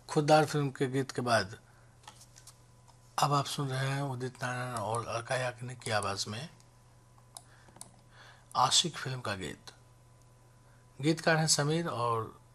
खुददार film के गीत के बाद अब आप सुन रहे हैं उदित नारायण और अलका याग्निक की आवाज में आशिक फिल्म का गीत। गीतकार हैं समीर और